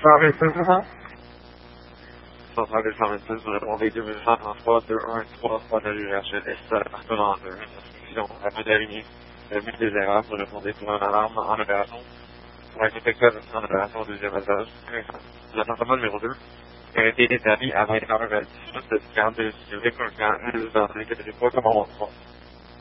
126, Centrale des 126, vous répondez 2133 213 3 de l'UHLS, appartenant à une instruction à moderniser le but des erreurs, vous répondez pour une alarme en opération. Pour un effectuer en opération au deuxième message, l'attentement numéro 2 a été établi à 20h28 de 42 sur les 1 d'entrée que je n'ai pas comme on va.